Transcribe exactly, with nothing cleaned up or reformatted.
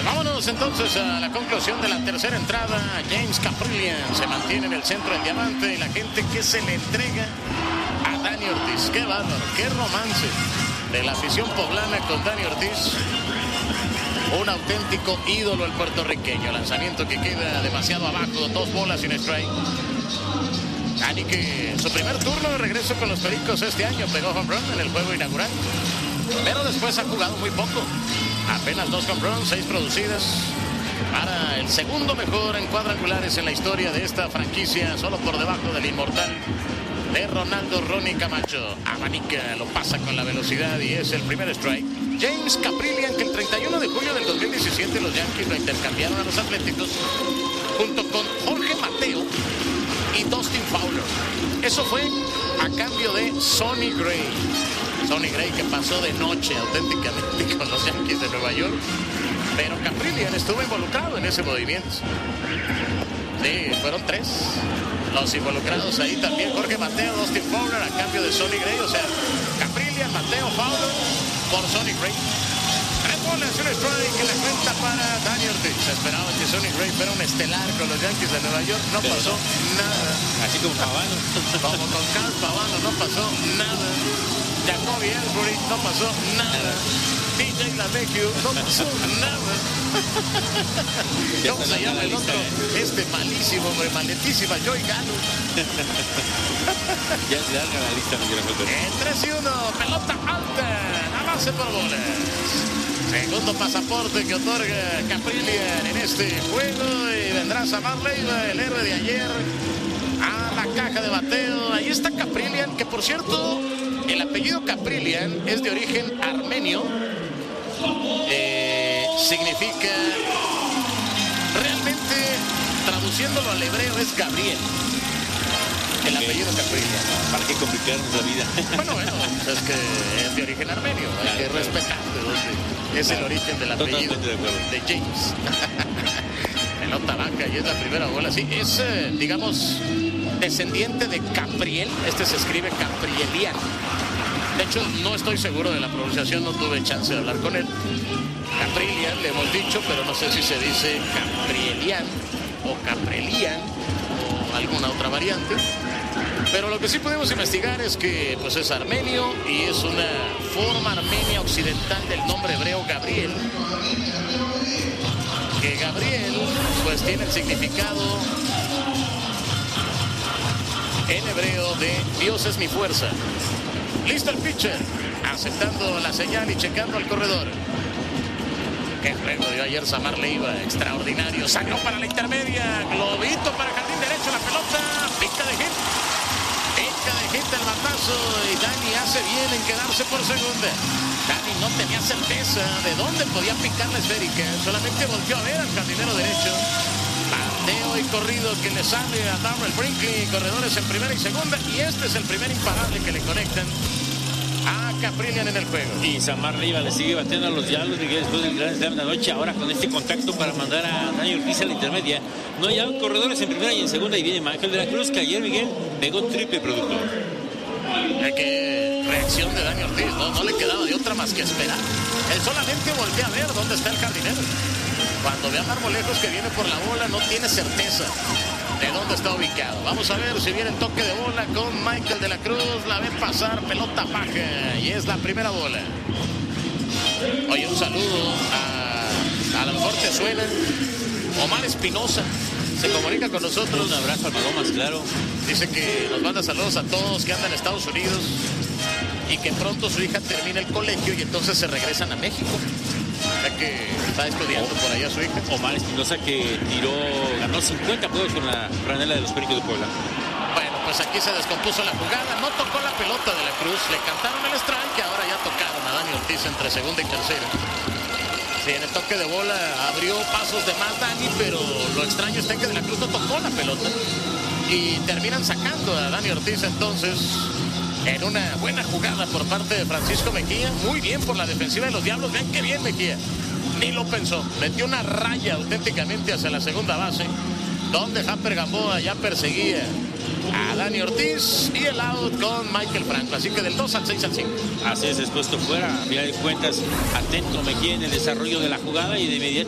Vámonos entonces a la conclusión de la tercera entrada. James Kaprielian se mantiene en el centro del diamante y la gente que se le entrega a Dani Ortiz. Qué bárbaro, qué romance de la afición poblana con Dani Ortiz. Un auténtico ídolo el puertorriqueño. Lanzamiento que queda demasiado abajo, dos bolas sin strike. Dani, que su primer turno de regreso con los Pericos este año pegó home run en el juego inaugural, pero después ha jugado muy poco. Apenas dos home runs, seis producidas para el segundo mejor en cuadrangulares en la historia de esta franquicia, solo por debajo del inmortal de Ronaldo Ronnie Camacho. Abanica, lo pasa con la velocidad y es el primer strike. James Kaprielian, que el treinta y uno de julio del dos mil diecisiete los Yankees lo intercambiaron a los Atléticos junto con Jorge Mateo y Dustin Fowler. Eso fue a cambio de Sonny Gray. Sonny Gray, que pasó de noche auténticamente con los Yankees de Nueva York, pero Kaprielian estuvo involucrado en ese movimiento. Sí, fueron tres los involucrados ahí también. Jorge Mateo, Dustin Fowler a cambio de Sonny Gray. O sea, Kaprielian, Mateo, Fowler por Sonny Gray. Tres bolas, un strike que la cuenta para Dani Ortiz. Se esperaba que Sonny Gray fuera un estelar con los Yankees de Nueva York. No pero pasó no. nada. Así como Pavano. Como con Carl Pavano, no pasó nada. Jacoby Ellsbury, no pasó nada. D J LeMahieu, no pasó nada. ¿Cómo se llama el otro? Este malísimo, hombre, maletísima, Joey Gallo. Ya se larga la lista, mi gran José. En tres y uno, pelota alta, a base por bolas. Segundo pasaporte que otorga Kaprielian en este juego y vendrá Samar Leiva, el héroe de ayer, a la caja de bateo. Ahí está Kaprielian, que por cierto, el apellido Kaprielian es de origen armenio. Eh, significa, realmente, traduciéndolo al hebreo, es Gabriel. El okay. apellido Kaprielian. ¿Para qué complicarnos la vida? Bueno, bueno, es que es de origen armenio. Hay claro, que claro. respetar de dónde es claro. el origen del apellido de, de James. Pelota vaca y es la primera bola. Sí, es, eh, digamos, descendiente de Capriel. Este se escribe Kaprielian. De hecho, no estoy seguro de la pronunciación, no tuve chance de hablar con él. Kaprielian, le hemos dicho, pero no sé si se dice Kaprielian o Kaprielian o alguna otra variante. Pero lo que sí podemos investigar es que pues, es armenio y es una forma armenia occidental del nombre hebreo Gabriel. Que Gabriel, pues tiene el significado en hebreo de Dios es mi fuerza. Listo el pitcher, aceptando la señal y checando al corredor. Qué juego dio ayer Samar Leiva, extraordinario. Sacó para la intermedia, globito para jardín derecho, la pelota, pica de hit. Pica de hit el batazo y Dani hace bien en quedarse por segunda. Dani no tenía certeza de dónde podía picar la esférica, solamente volvió a ver al jardinero derecho. Bateo y corrido que le sale a Darrell Brinkley, corredores en primera y segunda, y este es el primer imparable que le conectan a Kaprielian en el juego. Y Samar Leiva le sigue batiendo a los Diablos, Miguel, después del gran slam de la noche, ahora con este contacto para mandar a Dani Ortiz a la intermedia. No hay corredores en primera y en segunda, y viene Ángel de la Cruz, que ayer, Miguel, pegó triple productor. Qué reacción de Dani Ortiz, ¿no? No le quedaba de otra más que esperar. Él solamente volvió a ver dónde está el jardinero. Cuando ve a Marmolejos que viene por la bola, no tiene certeza de dónde está ubicado. Vamos a ver si viene el toque de bola con Michael de la Cruz. La ve pasar, pelota baja y es la primera bola. Oye, un saludo a, a lo mejor te suena, Omar Espinosa. Se comunica con nosotros. Un abrazo al Palomas, claro. Dice que nos manda saludos a todos que andan en Estados Unidos y que pronto su hija termina el colegio y entonces se regresan a México. Ya que está estudiando por allá su hija. Omar Espinosa, que tiró, ganó cincuenta juegos con la franela de los Pericos de Puebla. Bueno, pues aquí se descompuso la jugada, no tocó la pelota de la Cruz, le cantaron el strike y ahora ya tocaron a Dani Ortiz entre segunda y tercera. Sí, en el toque de bola abrió pasos de más Dani, pero lo extraño está que de la Cruz no tocó la pelota y terminan sacando a Dani Ortiz entonces en una buena jugada por parte de Francisco Mejía. Muy bien por la defensiva de los Diablos. Ven qué bien Mejía. Ni lo pensó. Metió una raya auténticamente hacia la segunda base, donde Hamper Gamboa ya perseguía a Dani Ortiz y el out con Michael Franco. Así que del dos al seis al cinco. Así es, expuesto fuera. A final de cuentas, atento Mejía en el desarrollo de la jugada y de inmediato